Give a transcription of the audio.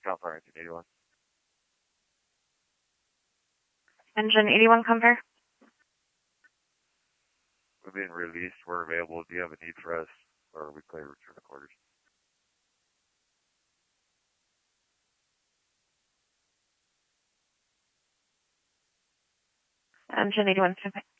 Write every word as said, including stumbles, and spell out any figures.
California engine eighty-one. Engine eighty-one, Compare. We're being released. We're available. Do you have a need for us, or are we clear to return to quarters? Engine eighty-one,